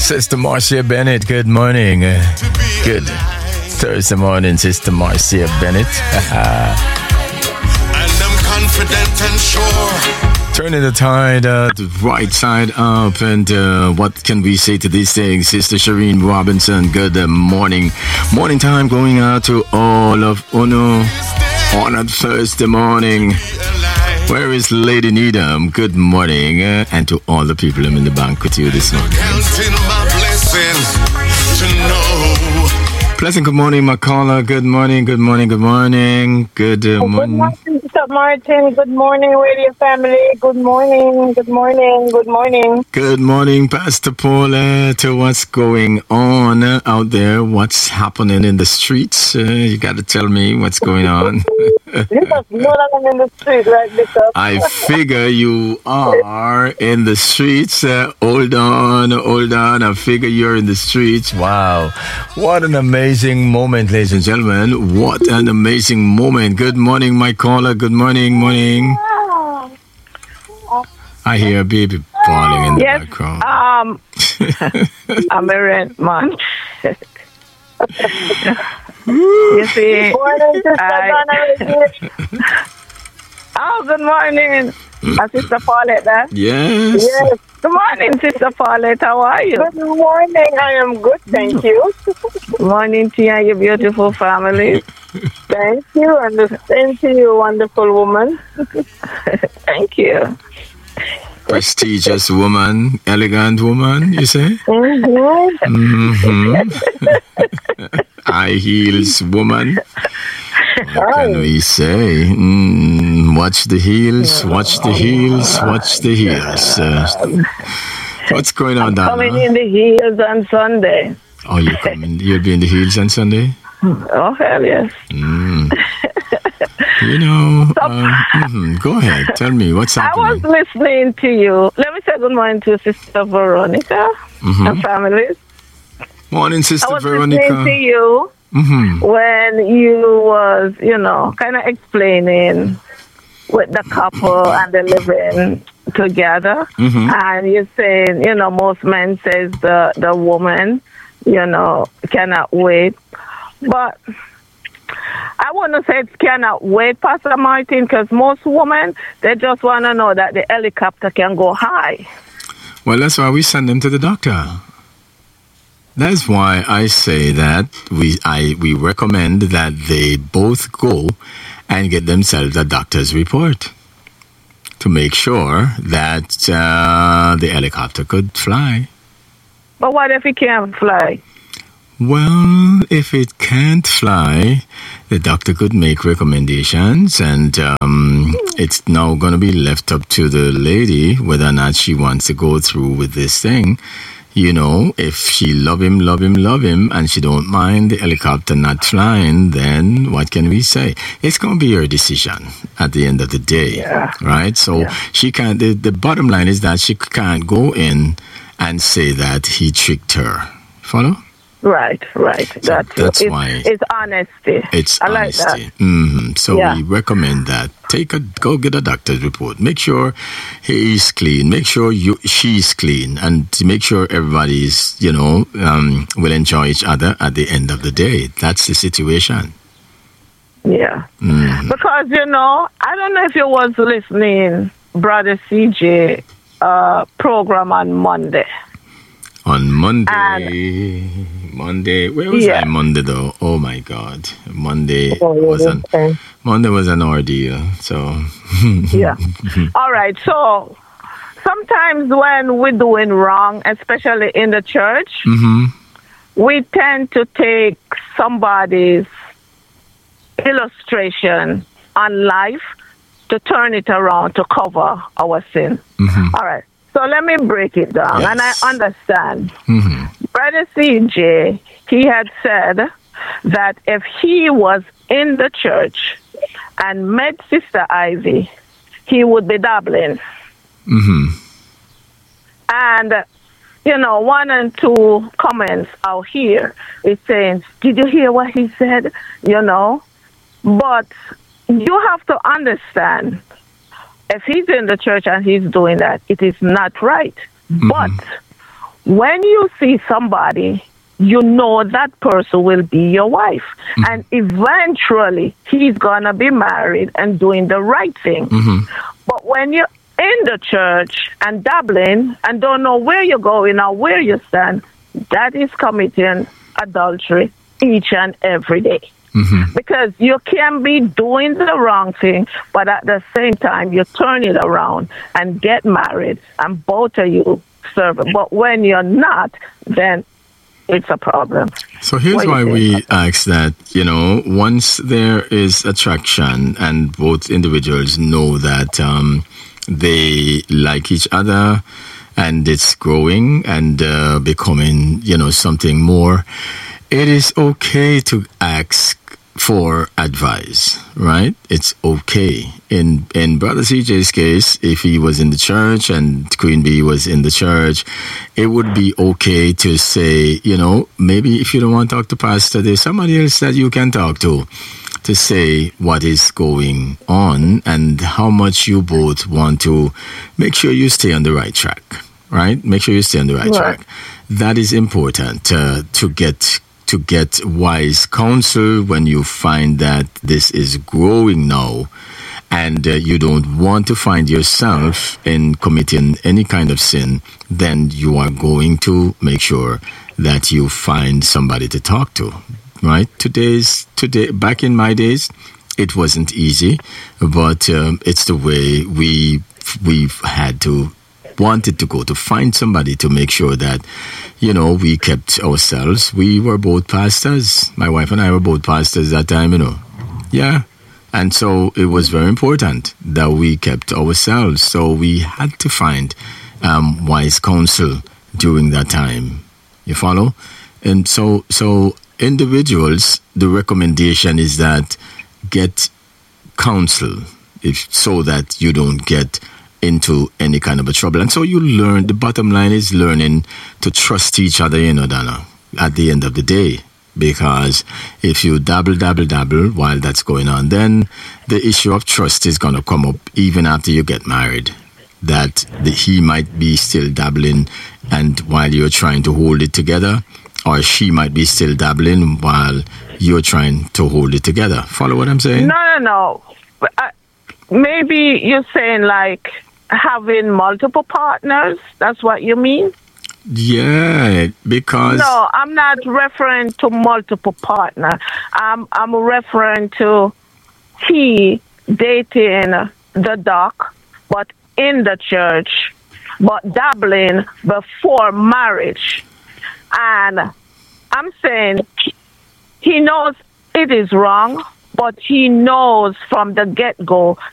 Sister Marcia Bennett, good morning. Good Thursday morning, Sister Marcia Bennett. And I'm confident and sure. Turning the tide, the right side up. And what can we say to these things? Sister Shireen Robinson, good morning. Morning time going out to all of Uno on a Thursday morning. Where is Lady Needham? Good morning. And to all the people I'm in the bank with you this morning. Counting my blessings to know. Pleasant good morning, Macaulay. Good morning, good morning, good morning. Good morning. Mr. Martin. Good morning, radio family. Good morning, good morning, good morning. Good morning, Pastor Paulette. What's going on out there? What's happening in the streets? You got to tell me what's going on. Because no longer in the street, right, Bishop? I figure you are in the streets. Hold on. I figure you're in the streets. Wow. What an amazing moment, ladies and gentlemen. What an amazing moment. Good morning, my caller. Good morning, morning. I hear a baby falling in the background. I'm a rent man. You see, good morning, Sister Paulette. Yes. Good morning, Sister Paulette. How are you? Good morning. I am good, thank you. Good morning to you and your beautiful family. Thank you, and the same to you, wonderful woman. Thank you. Prestigious woman, elegant woman, you say? High heels woman. What can we say? Watch the heels, watch the heels, watch the heels. What's going on, Donna? Coming in the heels on Sunday. Oh, you coming? You'll be in the heels on Sunday? Oh, hell yes. You know, go ahead. Tell me what's happening. I was listening to you. Let me say good morning to Sister Veronica and families. Morning, Sister Veronica. I was listening to you when you was, kind of explaining with the couple and the living together. And you're saying, most men says the woman, cannot wait. But I wouldn't say it cannot wait, Pastor Martin, because most women, they just want to know that the helicopter can go high. Well, that's why we send them to the doctor. That's why I say that we recommend that they both go and get themselves a doctor's report to make sure that the helicopter could fly. But what if it can't fly? Well, if it can't fly, the doctor could make recommendations, and it's now going to be left up to the lady whether or not she wants to go through with this thing. If she love him, and she don't mind the helicopter not flying, then what can we say? It's going to be her decision at the end of the day, right? So she can't, the bottom line is that she can't go in and say that he tricked her. Follow? Right. So that's why it's honesty. It's I honesty. Like that. So we recommend that. Go get a doctor's report. Make sure he's clean. Make sure she's clean, and to make sure everybody's will enjoy each other at the end of the day. That's the situation. Yeah. Because I don't know if you was listening, Brother CJ program on Monday. On Monday, where was I Monday though? Oh my God, Monday was an ordeal. So all right. So sometimes when we're doing wrong, especially in the church, we tend to take somebody's illustration on life to turn it around to cover our sin. All right. So let me break it down, and I understand. Brother CJ, he had said that if he was in the church and met Sister Ivy, he would be dabbling. And, one and two comments out here is saying, did you hear what he said? But you have to understand, if he's in the church and he's doing that, it is not right. But when you see somebody, you know that person will be your wife. And eventually, he's going to be married and doing the right thing. But when you're in the church and dabbling and don't know where you're going or where you stand, that is committing adultery each and every day. Because you can be doing the wrong thing, but at the same time, you turn it around and get married, and both of you serve it. But when you're not, then it's a problem. So here's why we ask that, once there is attraction and both individuals know that they like each other and it's growing and becoming, something more, it is okay to ask for advice, right? It's okay. In Brother CJ's case, if he was in the church and Queen Bee was in the church, it would be okay to say, maybe if you don't want to talk to Pastor, there's somebody else that you can talk to say what is going on and how much you both want to make sure you stay on the right track, right? Make sure you stay on the right track. That is important to get wise counsel when you find that this is growing now and you don't want to find yourself in committing any kind of sin. Then you are going to make sure that you find somebody to talk to, right? Back in my days, it wasn't easy, but it's the way we've had to wanted to go, to find somebody to make sure that, we kept ourselves. We were both pastors. My wife and I were both pastors that time, Yeah. And so it was very important that we kept ourselves. So we had to find wise counsel during that time. You follow? And so individuals, the recommendation is that get counsel so that you don't get into any kind of a trouble. And so you learn, the bottom line is learning to trust each other, Donna, at the end of the day. Because if you dabble while that's going on, then the issue of trust is going to come up even after you get married. That he might be still dabbling and while you're trying to hold it together, or she might be still dabbling while you're trying to hold it together. Follow what I'm saying? No. Maybe you're saying like having multiple partners. That's what you mean? Yeah, because... No, I'm not referring to multiple partner. I'm referring to he dating the doc, but in the church, but dabbling before marriage. And I'm saying he knows it is wrong, but he knows from the get-go